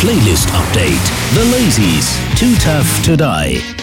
Playlist Update. The Lazies, Too Tough to Die.